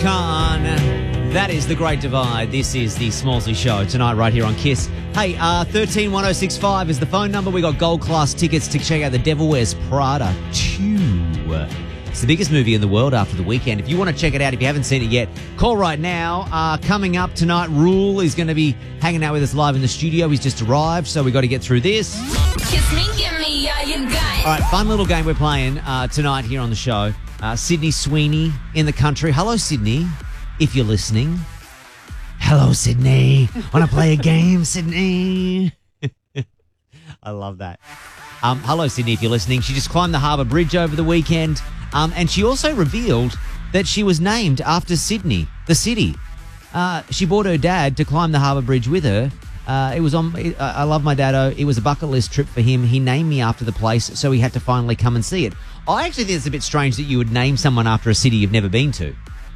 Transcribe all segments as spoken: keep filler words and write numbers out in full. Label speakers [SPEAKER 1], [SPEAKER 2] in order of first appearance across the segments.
[SPEAKER 1] Khan. That is The Great Divide. This is the Smallsy Show tonight right here on Kiss. Hey, uh, one three one oh six five is the phone number. We got gold class tickets to check out The Devil Wears Prada two. It's the biggest movie in the world after The Weekend. If you want to check it out, if you haven't seen it yet, call right now. Uh, coming up tonight, Rule is going to be hanging out with us live in the studio. He's just arrived, so we got to get through this.
[SPEAKER 2] Kiss me, give me all you got.
[SPEAKER 1] All right, fun little game we're playing uh, tonight here on the show. Uh, Sydney Sweeney in the country. Hello, Sydney, if you're listening. Hello, Sydney. Want to play a game, Sydney? I love that. Um, hello, Sydney, if you're listening. She just climbed the Harbour Bridge over the weekend. Um, and she also revealed that she was named after Sydney, the city. Uh, she brought her dad to climb the Harbour Bridge with her. Uh, it was on. It, I love my dad. It was a bucket list trip for him. He named me after the place, so he had to finally come and see it. I actually think it's a bit strange that you would name someone after a city you've never been to.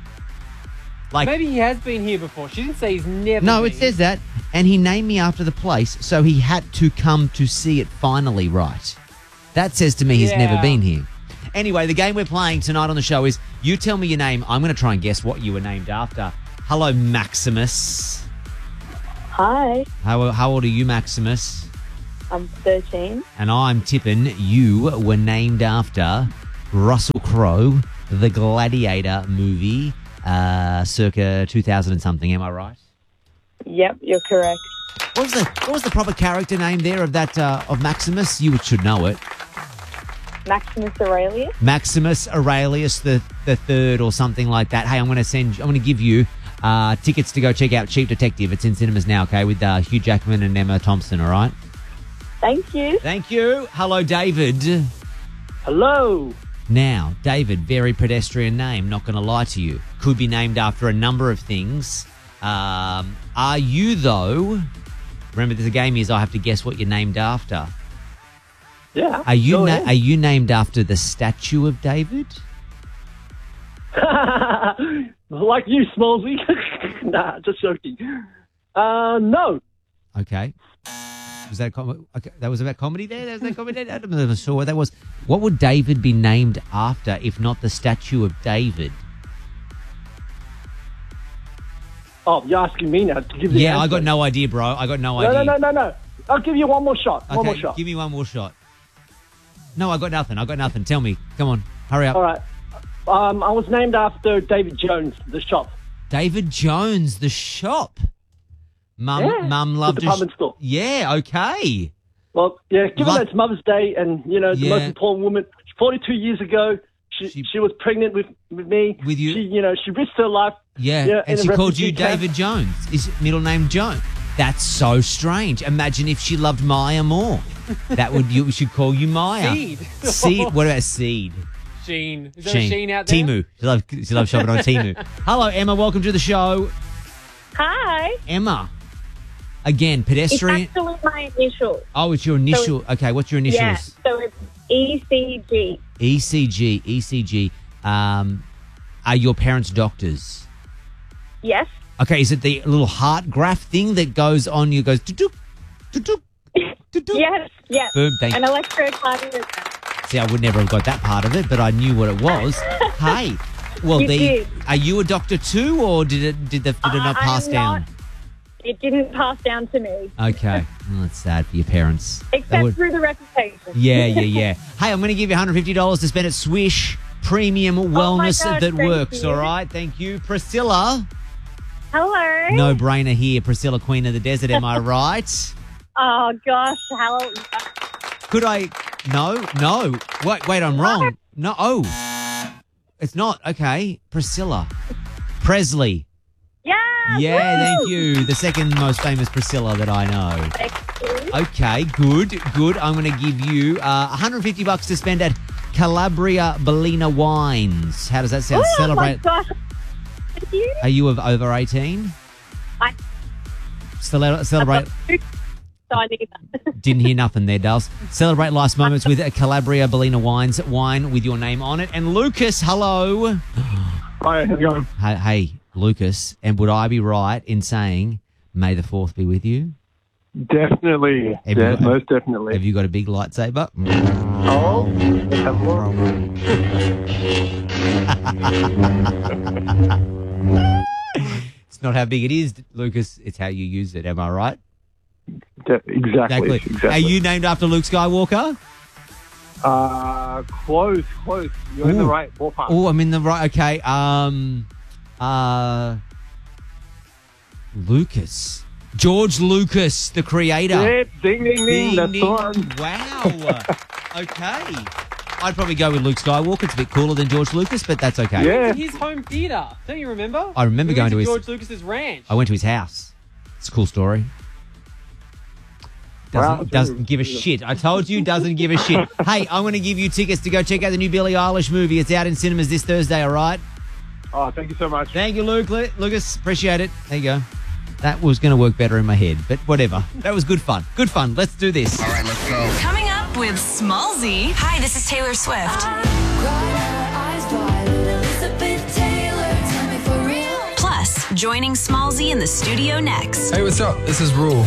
[SPEAKER 1] Like,
[SPEAKER 3] maybe he has been here before. She didn't say he's never
[SPEAKER 1] No,
[SPEAKER 3] been.
[SPEAKER 1] it says that. And he named me after the place, so he had to come to see it finally, right? That says to me he's
[SPEAKER 3] Yeah.
[SPEAKER 1] never been here. Anyway, the game we're playing tonight on the show is you tell me your name. I'm going to try and guess what you were named after. Hello, Maximus.
[SPEAKER 4] Hi,
[SPEAKER 1] How, how old are you, Maximus?
[SPEAKER 4] I'm thirteen.
[SPEAKER 1] And I'm tipping you were named after Russell Crowe, the Gladiator movie, uh, circa two thousand and something. Am I right?
[SPEAKER 4] Yep, you're correct.
[SPEAKER 1] What was the what was the proper character name there of that uh, of Maximus? You should know it.
[SPEAKER 4] Maximus Aurelius.
[SPEAKER 1] Maximus Aurelius the the third or something like that. Hey, I'm going to send. I'm going to give you uh, tickets to go check out Cheap Detective. It's in cinemas now. Okay, with uh, Hugh Jackman and Emma Thompson. All right.
[SPEAKER 4] Thank you.
[SPEAKER 1] Thank you. Hello, David.
[SPEAKER 3] Hello.
[SPEAKER 1] Now, David, very pedestrian name. Not going to lie to you. Could be named after a number of things. Um, are you though? Remember, the game is I have to guess what you're named after.
[SPEAKER 3] Yeah.
[SPEAKER 1] Are you
[SPEAKER 3] go
[SPEAKER 1] na-
[SPEAKER 3] ahead.
[SPEAKER 1] are you named after the statue of David?
[SPEAKER 3] Like you, Smallsy. Nah, just joking. Uh, no.
[SPEAKER 1] Okay. Was that com- okay, that was about comedy there? That was that comedy there? I'm not sure what that was. What would David be named after if not the statue of David?
[SPEAKER 3] Oh, you're asking me now to give the
[SPEAKER 1] Yeah,
[SPEAKER 3] answer.
[SPEAKER 1] I got no idea, bro. I got no
[SPEAKER 3] No,
[SPEAKER 1] idea.
[SPEAKER 3] no, no, no, no. I'll give you one more shot.
[SPEAKER 1] Okay,
[SPEAKER 3] One more shot.
[SPEAKER 1] give me one more shot. No, I got nothing. I got nothing. Tell me. Come on. Hurry up.
[SPEAKER 3] All right. Um, I was named after David Jones, the shop.
[SPEAKER 1] David Jones, the shop. Mum,
[SPEAKER 3] Yeah,
[SPEAKER 1] Mum
[SPEAKER 3] the
[SPEAKER 1] loved
[SPEAKER 3] department
[SPEAKER 1] sh-
[SPEAKER 3] store.
[SPEAKER 1] Yeah, okay.
[SPEAKER 3] Well, yeah, given
[SPEAKER 1] Lo-
[SPEAKER 3] that it's Mother's Day and, you know, the
[SPEAKER 1] Yeah.
[SPEAKER 3] most important woman, forty-two years ago, she,
[SPEAKER 1] She-
[SPEAKER 3] she, was pregnant with, with me.
[SPEAKER 1] With you?
[SPEAKER 3] She, you know, she risked her life.
[SPEAKER 1] Yeah,
[SPEAKER 3] Yeah,
[SPEAKER 1] and
[SPEAKER 3] in
[SPEAKER 1] she
[SPEAKER 3] a
[SPEAKER 1] called you
[SPEAKER 3] refugee camp.
[SPEAKER 1] David Jones. Is middle name Jones? That's so strange. Imagine if she loved Maya more. That would you we should call you Maya.
[SPEAKER 3] Seed.
[SPEAKER 1] Seed. What about Seed?
[SPEAKER 3] Sheen. Is there a Sheen out there?
[SPEAKER 1] Timu. She loves she loves shopping on Timu. Hello, Emma. Welcome to the show.
[SPEAKER 4] Hi.
[SPEAKER 1] Emma. Again,
[SPEAKER 4] It's
[SPEAKER 1] pedestrian.
[SPEAKER 4] actually my initial.
[SPEAKER 1] Oh, it's your initial. Okay, what's your
[SPEAKER 4] Yeah.
[SPEAKER 1] initials?
[SPEAKER 4] So it's E C G.
[SPEAKER 1] E C G. E C G. Um, are your parents doctors?
[SPEAKER 4] Yes.
[SPEAKER 1] Okay, is it the little heart graph thing that goes on? You goes. doo-doo, doo-doo, doo-doo?
[SPEAKER 4] Yes. Yes.
[SPEAKER 1] Boom, thank
[SPEAKER 4] An
[SPEAKER 1] you.
[SPEAKER 4] electrocardiogram.
[SPEAKER 1] See, I would never have got that part of it, but I knew what it was. Hey, well,
[SPEAKER 4] You
[SPEAKER 1] the,
[SPEAKER 4] did.
[SPEAKER 1] are you a doctor too, or did it did the, did it not
[SPEAKER 4] I-
[SPEAKER 1] pass
[SPEAKER 4] I'm
[SPEAKER 1] down?
[SPEAKER 4] not- It didn't pass down to me,
[SPEAKER 1] Okay, well, that's sad for your parents. That
[SPEAKER 4] except
[SPEAKER 1] would-
[SPEAKER 4] through the reputation.
[SPEAKER 1] yeah, yeah, yeah. Hey, I'm going to give you one hundred fifty dollars to spend at Swish Premium Wellness
[SPEAKER 4] gosh,
[SPEAKER 1] that
[SPEAKER 4] thank
[SPEAKER 1] works.
[SPEAKER 4] you.
[SPEAKER 1] All right, thank you, Priscilla.
[SPEAKER 4] Hello.
[SPEAKER 1] No brainer here, Priscilla, Queen of the Desert. Am I right?
[SPEAKER 4] Oh gosh, how?
[SPEAKER 1] Could I? No, no. Wait, wait, I'm wrong. No, oh, it's not. Okay, Priscilla, Presley.
[SPEAKER 4] Yeah.
[SPEAKER 1] Yeah,
[SPEAKER 4] woo!
[SPEAKER 1] thank you. The second most famous Priscilla that I know.
[SPEAKER 4] Thank you.
[SPEAKER 1] Okay, good, good. I'm going to give you uh, one hundred fifty bucks to spend at Calabria Bellina Wines. How does that sound?
[SPEAKER 4] Oh my
[SPEAKER 1] Celebrate.
[SPEAKER 4] gosh. Thank you.
[SPEAKER 1] Are you of over eighteen?
[SPEAKER 4] I-
[SPEAKER 1] Cele- celebrate.
[SPEAKER 4] So I need that.
[SPEAKER 1] Didn't hear nothing there, Dulce. Celebrate life's moments with a Calabria Bellina Wines wine with your name on it. And Lucas, hello.
[SPEAKER 5] Hi, how's it going?
[SPEAKER 1] Hey, hey, Lucas. And would I be right in saying, May the fourth be with you?
[SPEAKER 5] Definitely.
[SPEAKER 1] Have you
[SPEAKER 5] Yeah,
[SPEAKER 1] got-
[SPEAKER 5] most definitely.
[SPEAKER 1] Have you got a big lightsaber?
[SPEAKER 5] Oh, let's have a look.
[SPEAKER 1] It's not how big it is, Lucas. It's how you use it. Am I right?
[SPEAKER 5] De- exactly. Exactly.
[SPEAKER 1] Are you named after Luke Skywalker?
[SPEAKER 5] Uh, close, close. You're in the
[SPEAKER 1] Ooh.
[SPEAKER 5] right ballpark.
[SPEAKER 1] Oh, I'm in the right. Okay. Um, uh, Lucas. George Lucas, the creator.
[SPEAKER 5] Yep, ding, ding, ding. That's the one.
[SPEAKER 1] Wow. Okay. I'd probably go with Luke Skywalker. It's a bit cooler than George Lucas, but that's okay.
[SPEAKER 5] Yeah.
[SPEAKER 6] His home theatre. Don't you remember?
[SPEAKER 1] I remember
[SPEAKER 6] We
[SPEAKER 1] going
[SPEAKER 6] went
[SPEAKER 1] to his-
[SPEAKER 6] George Lucas's ranch.
[SPEAKER 1] I went to his house. It's a cool story. Doesn't,
[SPEAKER 5] Wow.
[SPEAKER 1] doesn't give a shit. I told you, doesn't give a shit. Hey, I'm going to give you tickets to go check out the new Billie Eilish movie. It's out in cinemas this Thursday, all right?
[SPEAKER 5] Oh, thank you so much.
[SPEAKER 1] Thank you, Luke. Lucas, appreciate it. There you go. That was going to work better in my head, but whatever. That was good fun. Good fun. Let's do this.
[SPEAKER 7] All right, let's go.
[SPEAKER 2] Coming up with Smallzy. Hi, this is Taylor Swift. Plus, joining Smallzy in the studio next.
[SPEAKER 8] Hey, what's up? This is Rule.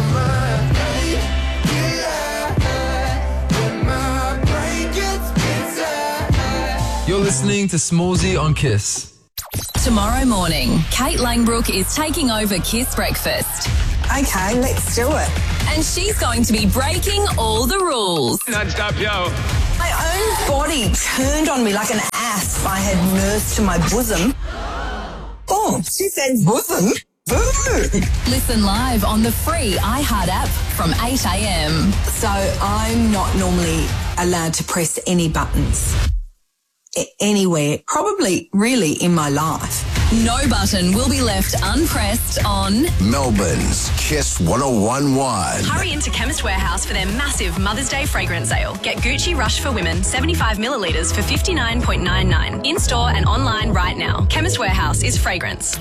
[SPEAKER 8] You're listening to Smallzy on Kiss.
[SPEAKER 2] Tomorrow morning, Kate Langbrook is taking over Kiss Breakfast.
[SPEAKER 9] Okay, let's do it.
[SPEAKER 2] And she's going to be breaking all the rules.
[SPEAKER 7] Non-stop, yo.
[SPEAKER 9] My own body turned on me like an asp I had nursed to my bosom. Oh, she said bosom. Boo!
[SPEAKER 2] Listen live on the free iHeart app from eight a.m.
[SPEAKER 9] So I'm not normally allowed to press any buttons. A- anywhere, probably really in my life.
[SPEAKER 2] No button will be left unpressed on
[SPEAKER 7] Melbourne's Kiss one oh one point one.
[SPEAKER 10] Hurry into Chemist Warehouse for their massive Mother's Day fragrance sale. Get Gucci Rush for Women seventy-five millilitres for fifty-nine ninety-nine. In-store and online right now. Chemist Warehouse is fragrance.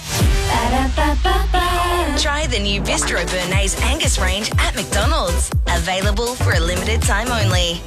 [SPEAKER 11] Try the new Bistro Bernays Angus range at McDonald's. Available for a limited time only.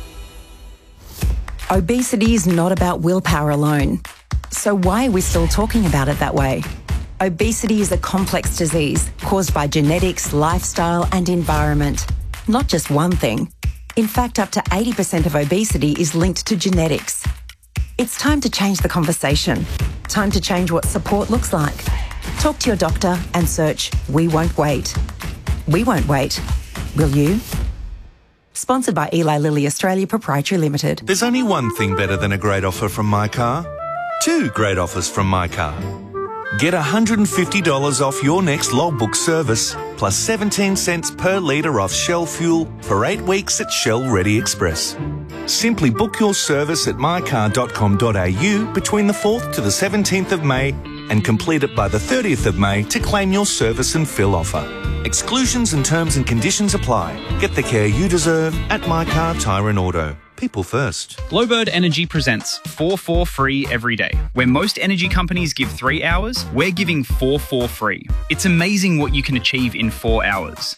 [SPEAKER 12] Obesity is not about willpower alone. So why are we still talking about it that way? Obesity is a complex disease caused by genetics, lifestyle and environment. Not just one thing. In fact, up to eighty percent of obesity is linked to genetics. It's time to change the conversation. Time to change what support looks like. Talk to your doctor and search We Won't Wait. We won't wait. Will you? Sponsored by Eli Lilly Australia Proprietary Limited.
[SPEAKER 13] There's only one thing better than a great offer from My Car. Two great offers from My Car. Get one hundred fifty dollars off your next logbook service, plus seventeen cents per litre off Shell fuel for eight weeks at Shell Ready Express. Simply book your service at my car dot com dot a u between the fourth to the seventeenth of May and complete it by the thirtieth of May to claim your service and fill offer. Exclusions and terms and conditions apply. Get the care you deserve at My Car Tyre and Auto. People first.
[SPEAKER 14] Glowbird Energy presents four four free every day. Where most energy companies give three hours, we're giving four four free. It's amazing what you can achieve in four hours.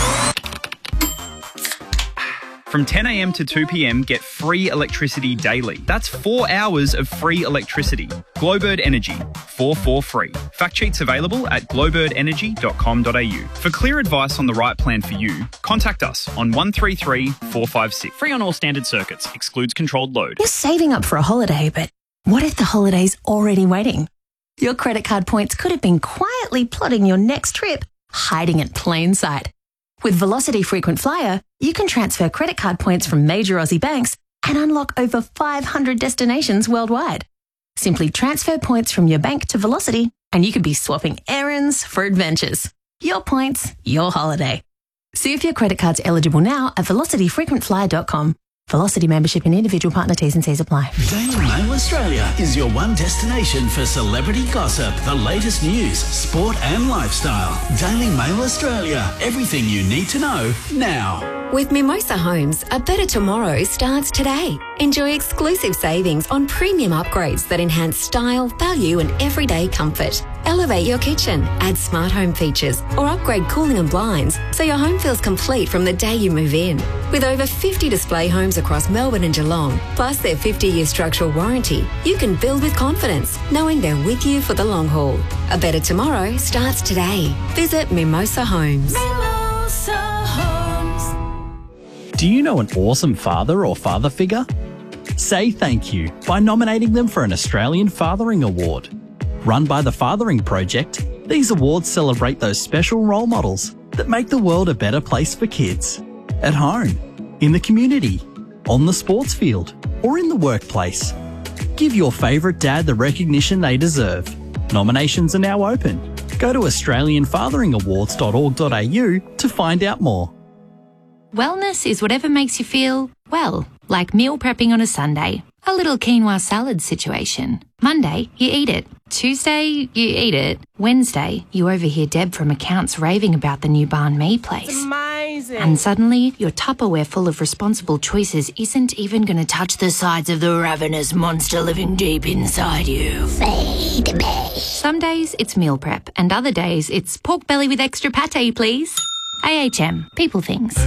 [SPEAKER 14] From ten a.m. to two p.m, get free electricity daily. That's four hours of free electricity. Glowbird Energy, four four free. Fact sheets available at glowbird energy dot com dot a u. For clear advice on the right plan for you, contact us on one three three, four five six. Free on all standard circuits. Excludes controlled load.
[SPEAKER 15] You're saving up for a holiday, but what if the holiday's already waiting? Your credit card points could have been quietly plotting your next trip, hiding in plain sight. With Velocity Frequent Flyer, you can transfer credit card points from major Aussie banks and unlock over five hundred destinations worldwide. Simply transfer points from your bank to Velocity and you could be swapping errands for adventures. Your points, your holiday. See if your credit card's eligible now at velocity frequent flyer dot com. Velocity membership and individual partner T's and C's apply.
[SPEAKER 16] Daily Mail Australia is your one destination for celebrity gossip, the latest news, sport and lifestyle. Daily Mail Australia. Everything you need to know now.
[SPEAKER 17] With Mimosa Homes, a better tomorrow starts today. Enjoy exclusive savings on premium upgrades that enhance style, value and everyday comfort. Elevate your kitchen, add smart home features or upgrade cooling and blinds so your home feels complete from the day you move in. With over fifty display homes across Melbourne and Geelong, plus their fifty-year structural warranty, you can build with confidence, knowing they're with you for the long haul. A better tomorrow starts today. Visit Mimosa Homes.
[SPEAKER 2] Mimosa Homes.
[SPEAKER 18] Do you know an awesome father or father figure? Say thank you by nominating them for an Australian Fathering Award. Run by the Fathering Project, these awards celebrate those special role models that make the world a better place for kids. At home, in the community, on the sports field, or in the workplace. Give your favourite dad the recognition they deserve. Nominations are now open. Go to australian fathering awards dot org dot a u to find out more.
[SPEAKER 15] Wellness is whatever makes you feel, well, like meal prepping on a Sunday. A little quinoa salad situation. Monday, you eat it. Tuesday, you eat it. Wednesday, you overhear Deb from accounts raving about the new banh mi place.
[SPEAKER 19] It's amazing.
[SPEAKER 15] And suddenly, your Tupperware full of responsible choices isn't even going to touch the sides of the ravenous monster living deep inside you. Feed me. Some days, it's meal prep, and other days, it's pork belly with extra pate, please. A H M. People things.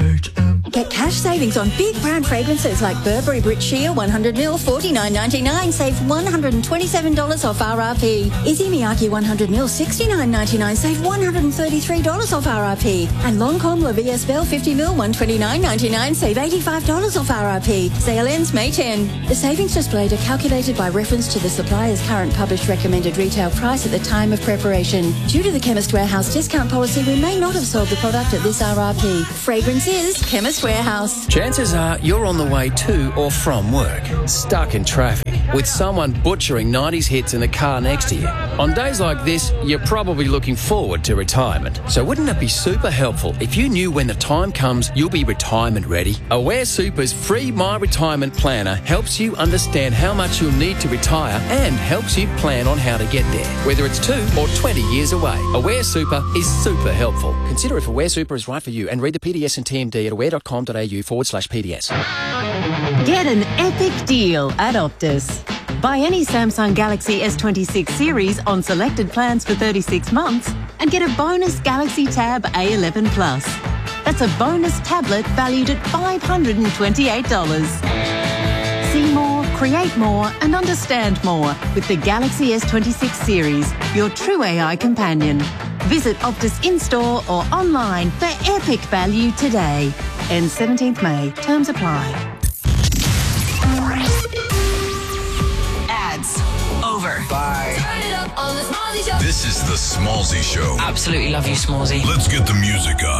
[SPEAKER 20] Get cash savings on big brand fragrances like Burberry Brit Sheer one hundred mil, forty-nine ninety-nine. Save one hundred twenty-seven dollars off R R P. Izzy Miyake one hundred mil, sixty-nine ninety-nine. Save one hundred thirty-three dollars off R R P. And Lancôme La V S Belle fifty mil, one hundred twenty-nine ninety-nine. Save eighty-five dollars off R R P. Sale ends May tenth. The savings displayed are calculated by reference to the supplier's current published recommended retail price at the time of preparation. Due to the Chemist Warehouse discount policy, we may not have sold the product at this R R P. Fragrance is Chemist Warehouse.
[SPEAKER 21] Chances are you're on the way to or from work, stuck in traffic, with someone butchering nineties hits in the car next to you. On days like this, you're probably looking forward to retirement. So wouldn't it be super helpful if you knew when the time comes you'll be retirement ready? Aware Super's free My Retirement Planner helps you understand how much you'll need to retire and helps you plan on how to get there, whether it's two or twenty years away. Aware Super is super helpful. Consider if Aware Super is right for you and read the P D S and T M D at aware.com.au forward slash PDS.
[SPEAKER 22] Get an epic deal at Optus. Buy any Samsung Galaxy S twenty-six series on selected plans for thirty-six months and get a bonus Galaxy Tab A eleven Plus. That's a bonus tablet valued at five hundred twenty-eight dollars. See more, create more and understand more with the Galaxy S twenty-six series, your true A I companion. Visit Optus in-store or online for epic value today. Ends seventeenth May. Terms apply.
[SPEAKER 11] Ads over.
[SPEAKER 7] Bye.
[SPEAKER 11] Turn it up on the Smallzy Show.
[SPEAKER 7] This is the Smallzy Show.
[SPEAKER 11] Absolutely love you, Smallzy.
[SPEAKER 7] Let's get the music on.